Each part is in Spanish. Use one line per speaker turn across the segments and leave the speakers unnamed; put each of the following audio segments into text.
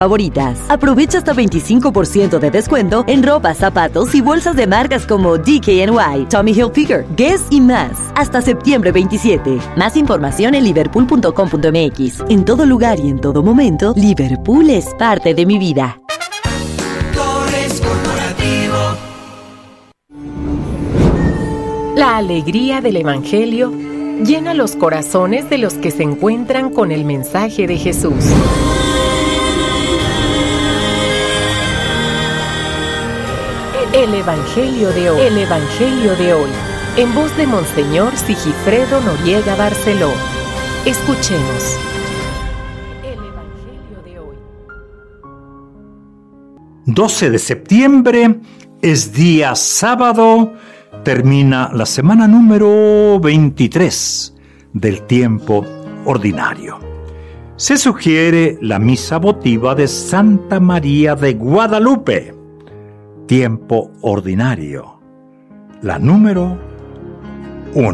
favoritas. Aprovecha hasta 25% de descuento en ropa, zapatos y bolsas de marcas como DKNY, Tommy Hilfiger, Guess y más. Hasta septiembre 27. Más información en liverpool.com.mx. En todo lugar y en todo momento, Liverpool es parte de mi vida.
La alegría del Evangelio llena los corazones de los que se encuentran con el mensaje de Jesús. El Evangelio de hoy. El Evangelio de hoy. En voz de Monseñor Sigifredo Noriega Barceló. Escuchemos. El Evangelio de hoy.
12 de septiembre es día sábado. Termina la semana número 23 del tiempo ordinario. Se sugiere la misa votiva de Santa María de Guadalupe. Tiempo ordinario, la número 1.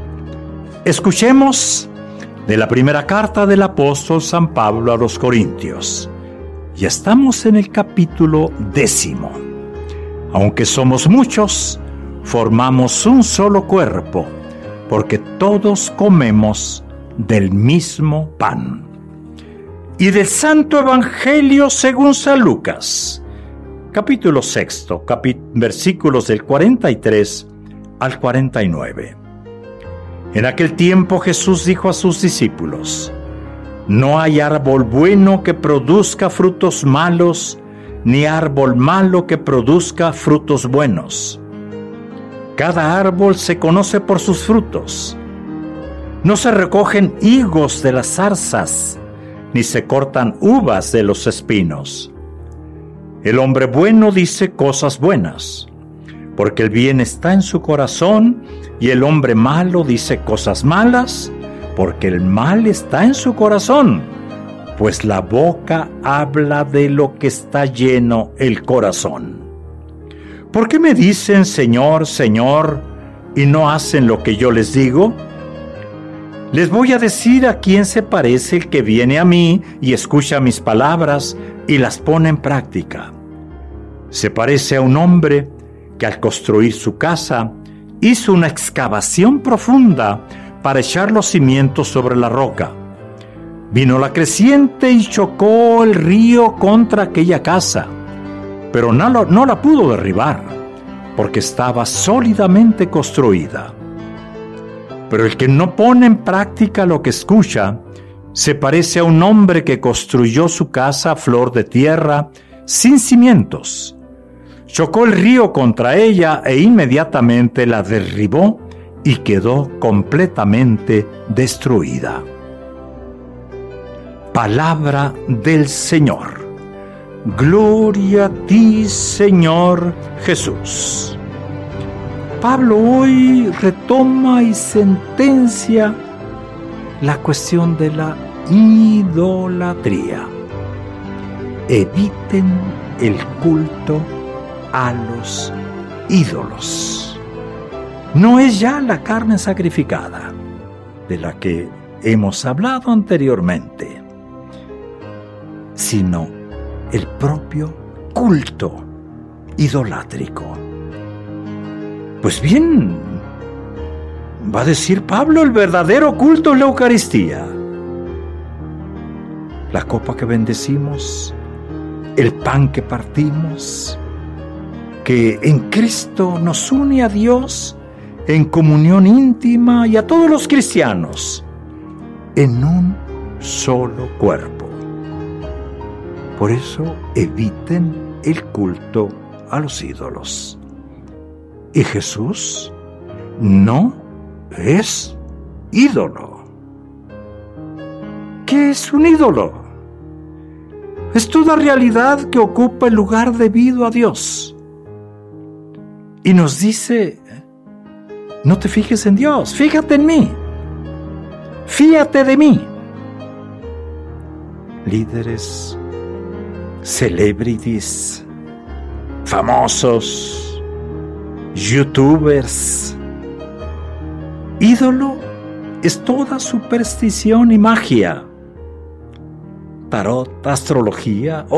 Escuchemos de la primera carta del apóstol San Pablo a los Corintios. Y estamos en el capítulo 10. Aunque somos muchos, formamos un solo cuerpo, porque todos comemos del mismo pan. Y del Santo Evangelio según San Lucas, capítulo 6, versículos del 43 al 49. En aquel tiempo Jesús dijo a sus discípulos: No hay árbol bueno que produzca frutos malos, ni árbol malo que produzca frutos buenos. Cada árbol se conoce por sus frutos. No se recogen higos de las zarzas, ni se cortan uvas de los espinos. El hombre bueno dice cosas buenas, porque el bien está en su corazón, y el hombre malo dice cosas malas, porque el mal está en su corazón, pues la boca habla de lo que está lleno el corazón. ¿Por qué me dicen Señor, Señor, y no hacen lo que yo les digo? Les voy a decir a quién se parece el que viene a mí y escucha mis palabras y las pone en práctica. Se parece a un hombre que al construir su casa hizo una excavación profunda para echar los cimientos sobre la roca. Vino la creciente y chocó el río contra aquella casa, pero no la pudo derribar, porque estaba sólidamente construida. Pero el que no pone en práctica lo que escucha, se parece a un hombre que construyó su casa a flor de tierra, sin cimientos. Chocó el río contra ella e inmediatamente la derribó y quedó completamente destruida. Palabra del Señor. Gloria a ti, Señor Jesús. Pablo hoy retoma y sentencia la cuestión de la idolatría. Eviten el culto a los ídolos. No es ya la carne sacrificada, de la que hemos hablado anteriormente, sino el propio culto idolátrico. Pues bien, va a decir Pablo, el verdadero culto es la Eucaristía. La copa que bendecimos, el pan que partimos, que en Cristo nos une a Dios en comunión íntima y a todos los cristianos en un solo cuerpo. Por eso eviten el culto a los ídolos. Y Jesús no es ídolo. ¿Qué es un ídolo? Es toda realidad que ocupa el lugar debido a Dios. Y nos dice, no te fijes en Dios, fíjate en mí. Fíjate de mí. Líderes, celebrities, famosos, youtubers. Ídolo es toda superstición y magia. tarot, astrología